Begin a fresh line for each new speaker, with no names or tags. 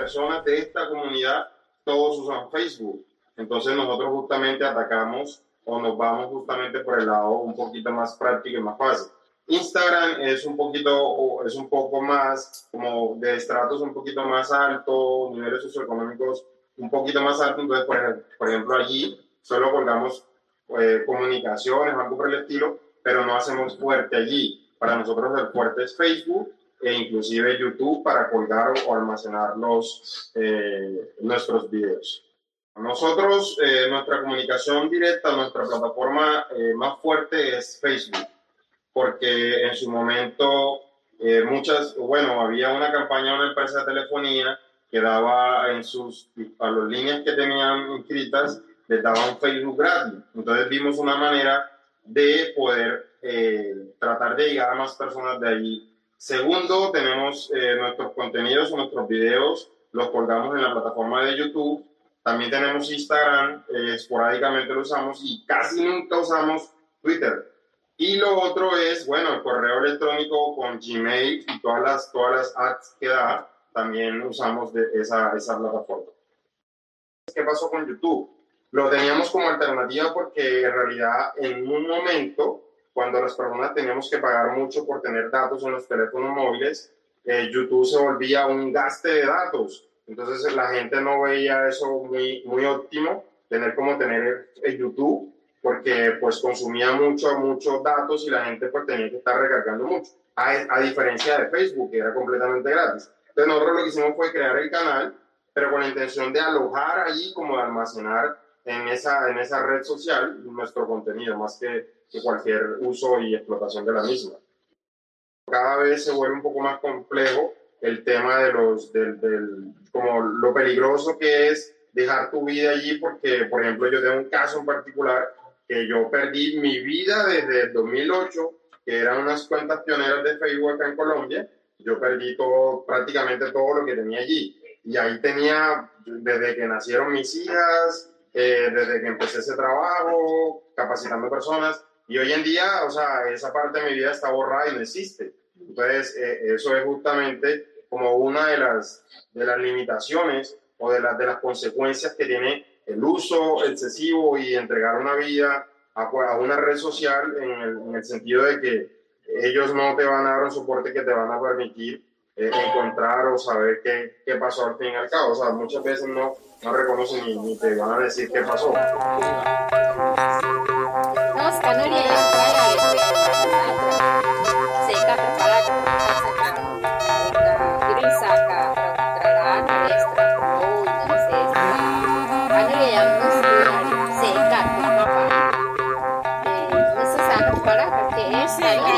personas de esta comunidad, todos usan Facebook. Entonces nosotros justamente atacamos o nos vamos justamente por el lado un poquito más práctico y más fácil. Instagram es un poco más como de estratos un poquito más alto, niveles socioeconómicos un poquito más altos. Entonces, por ejemplo, allí solo colgamos comunicaciones, algo por el estilo, pero no hacemos fuerte allí. Para nosotros el fuerte es Facebook e inclusive YouTube para colgar o almacenar nuestros videos. Nosotros, nuestra comunicación directa, nuestra plataforma más fuerte es Facebook, porque en su momento había una campaña de una empresa de telefonía que daba a las líneas que tenían inscritas, les daba un Facebook gratis. Entonces vimos una manera de poder tratar de llegar a más personas de allí. Segundo, tenemos nuestros contenidos o nuestros videos, los colgamos en la plataforma de YouTube. También tenemos Instagram, esporádicamente lo usamos y casi nunca usamos Twitter. Y lo otro es, el correo electrónico con Gmail y todas las ads que da, también usamos de esa plataforma. ¿Qué pasó con YouTube? Lo teníamos como alternativa porque en realidad en un momento, cuando las personas teníamos que pagar mucho por tener datos en los teléfonos móviles, YouTube se volvía un gaste de datos. Entonces la gente no veía eso muy, muy óptimo, tener YouTube, porque pues consumía muchos datos y la gente pues tenía que estar recargando mucho, a diferencia de Facebook, que era completamente gratis. Entonces nosotros lo que hicimos fue crear el canal, pero con la intención de alojar allí, como de almacenar en esa red social nuestro contenido, más que cualquier uso y explotación de la misma. Cada vez se vuelve un poco más complejo el tema de como lo peligroso que es dejar tu vida allí, porque, por ejemplo, yo tengo un caso en particular que yo perdí mi vida desde el 2008, que eran unas cuentas pioneras de Facebook acá en Colombia. Yo perdí prácticamente todo lo que tenía allí. Y ahí tenía, desde que nacieron mis hijas, desde que empecé ese trabajo, capacitando personas. Y hoy en día, esa parte de mi vida está borrada y no existe. Entonces, eso es justamente como una de las limitaciones o de las consecuencias que tiene el uso excesivo y entregar una vida a una red social en el sentido de que ellos no te van a dar un soporte que te van a permitir encontrar o saber qué pasó al fin y al cabo. Muchas veces no reconocen ni te van a decir qué pasó.
Sí,